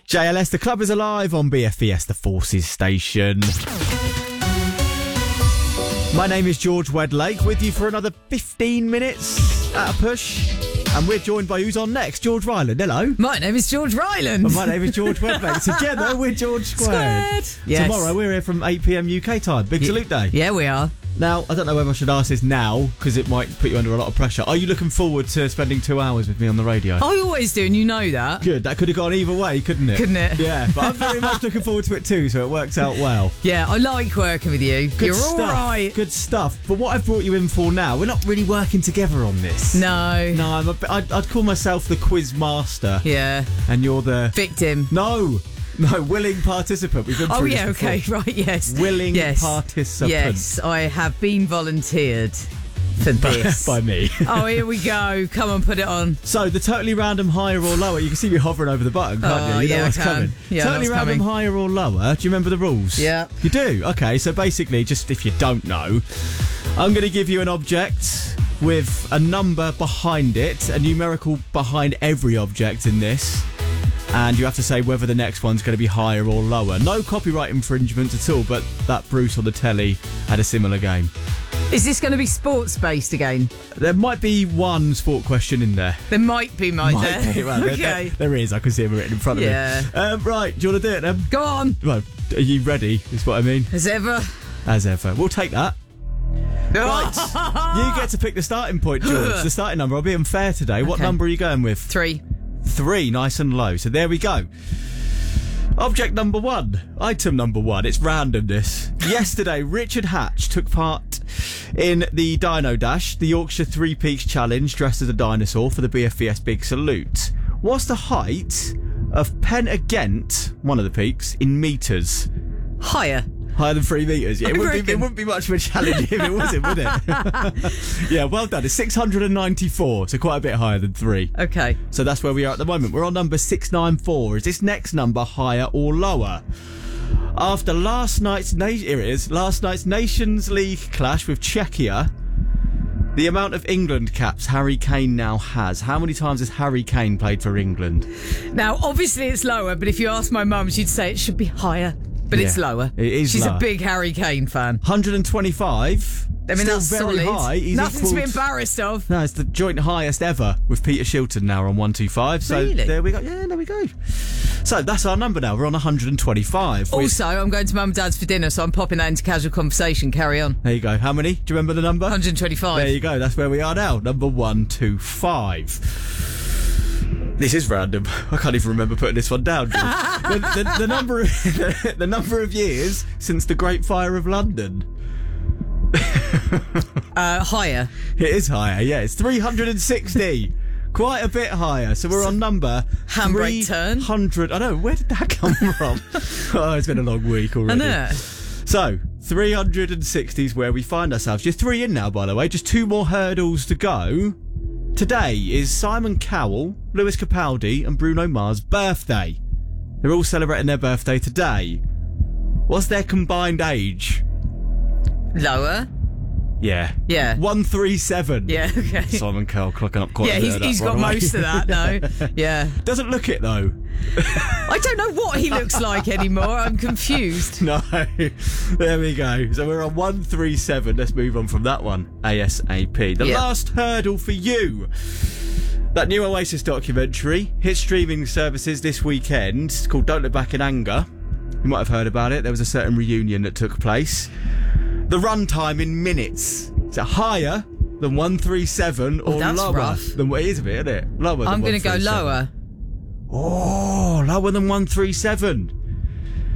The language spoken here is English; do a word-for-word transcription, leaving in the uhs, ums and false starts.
J L S, the club is alive on B F E S, the Forces station. My name is George Wedlake, with you for another fifteen minutes at a push. And we're joined by who's on next? George Ryland. Hello. My name is George Ryland. And my name is George Wedlake. Together, we're George Squared. Squared. Yes. Tomorrow, we're here from eight p.m. U K time. Big Y- salute day. Yeah, we are. Now, I don't know whether I should ask this now, because it might put you under a lot of pressure. Are you looking forward to spending two hours with me on the radio? I always do, and you know that. Good. That could have gone either way, couldn't it? Couldn't it? Yeah, but I'm very much looking forward to it too, so it works out well. Yeah, I like working with you. Good You're stuff. all right. Good stuff. But what I've brought you in for now, we're not really working together on this. No. No, I'm a bit, I'd, I'd call myself the quiz master. Yeah. And you're the... Victim. No. No, willing participant. We've been through Oh, yeah, this okay, before. right, yes. Willing yes. participant. Yes, I have been volunteered for by, this. by me. Oh, here we go. Come on, put it on. So, the totally random higher or lower, you can see me hovering over the button, can't Oh, you? You know yeah, what's I can. coming. Yeah, totally that's random coming. higher or lower. Do you remember the rules? Yeah. You do? Okay, so basically, just if you don't know, I'm going to give you an object with a number behind it, a numerical behind every object in this. And you have to say whether the next one's going to be higher or lower. No copyright infringement at all, but that Bruce on the telly had a similar game. Is this going to be sports-based again? There might be one sport question in there. There might be, might, Might there? be, well, there- Okay. there, there is. I can see them written in front of Yeah. me. Um, right, do you want to do it then? Go on. Well, are you ready, is what I mean? As ever. As ever. We'll take that. Right, you get to pick the starting point, George. The starting number. I'll be unfair today. What Okay. number are you going with? Three. Three, nice and low. So there we go. Object number one. Item number one. It's randomness. Yesterday, Richard Hatch took part in the Dino Dash, the Yorkshire Three Peaks Challenge, dressed as a dinosaur for the B F E S Big Salute. What's the height of Pen Agent, one of the peaks, in metres? Higher. Higher than three metres? Yeah, I it wouldn't, be, reckon. it wouldn't be much of a challenge if it wasn't, would it? Yeah, well done. It's six hundred ninety-four, so quite a bit higher than three. Okay. So that's where we are at the moment. We're on number six nine four. Is this next number higher or lower? After last night's na- here it is, last night's Nations League clash with Czechia, the amount of England caps Harry Kane now has. How many times has Harry Kane played for England? Now, obviously it's lower, but if you ask my mum, she'd say it should be higher. But Yeah, it's lower. it is She's lower. a big Harry Kane fan. one hundred twenty-five. I mean, Still that's very solid. high. He's Nothing to be equalled- embarrassed of. No, it's the joint highest ever with Peter Shilton now on one twenty-five. So Really? there we go. Yeah, there we go. So that's our number now. We're on one hundred twenty-five. We- Also, I'm going to mum and dad's for dinner, so I'm popping that into casual conversation. Carry on. There you go. How many? Do you remember the number? one hundred twenty-five. There you go. That's where we are now. Number one, two, five. This is random. I can't even remember putting this one down. George. the, the, the number, the, the number of years since the Great Fire of London. Uh, higher. It is higher. Yeah, it's three hundred sixty. Quite a bit higher. So we're on number Handbrake turn. three hundred. I know. Where did that come from? Oh, it's been a long week already. I know. So, three hundred sixty is where we find ourselves. You're three in now, by the way. Just two more hurdles to go. Today is Simon Cowell, Lewis Capaldi and Bruno Mars' birthday. They're all celebrating their birthday today. What's their combined age? Lower. Yeah. Yeah. one thirty-seven. Yeah, okay. Simon Cowell clocking up quite Yeah, a bit he's, of that he's right got away. most of that, though. Yeah. Doesn't look it, though. I don't know what he looks like anymore. I'm confused. No. There we go. So we're on one thirty-seven. Let's move on from that one ASAP. The Yeah. last hurdle for you. That new Oasis documentary hit streaming services this weekend. It's called Don't Look Back in Anger. You might have heard about it. There was a certain reunion that took place. The runtime in minutes. Is it higher than one thirty-seven or Oh, that's lower rough. than what it is a bit, isn't it? Lower than I'm going to go one thirty-seven. lower. Oh, lower than one thirty-seven.